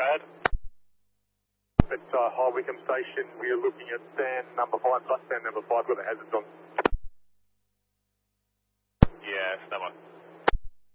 pad. At High Wycombe Station, we are looking at stand number 5, got the hazards on.